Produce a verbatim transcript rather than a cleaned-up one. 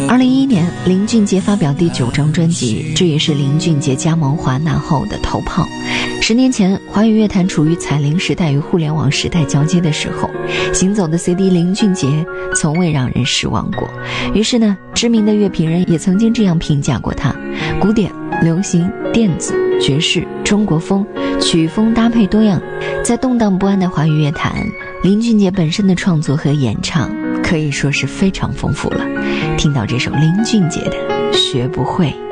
二零一一年，林俊杰发表第九张专辑，这也是林俊杰加盟华纳后的头炮。十年前，华语乐坛处于彩铃时代与互联网时代交接的时候，行走的 C D 林俊杰从未让人失望过。于是呢，知名的乐评人也曾经这样评价过他：古典、流行、电子、爵士、中国风，曲风搭配多样。在动荡不安的华语乐坛，林俊杰本身的创作和演唱可以说是非常丰富了。听到这首林俊杰的《学不会》。